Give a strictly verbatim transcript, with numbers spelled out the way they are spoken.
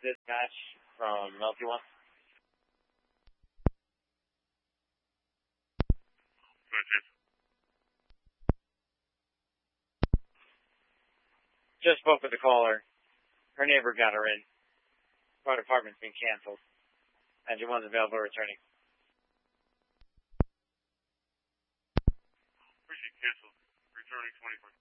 Dispatch from L P one. Just spoke with the caller. Her neighbor got her in. Our department's been canceled. Engine one's available returning. Appreciate canceled. Returning twenty-four.